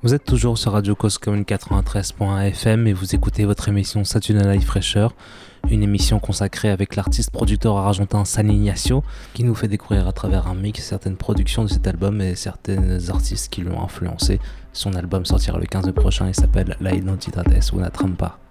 Vous êtes toujours sur Radio Cause Commune 93.1 FM et vous écoutez votre émission Saturday Night Fresher, une émission consacrée avec l'artiste producteur argentin San Ignacio qui nous fait découvrir à travers un mix certaines productions de cet album et certains artistes qui l'ont influencé. Son album sortira le 15 prochain et s'appelle La Identidad es una trampa.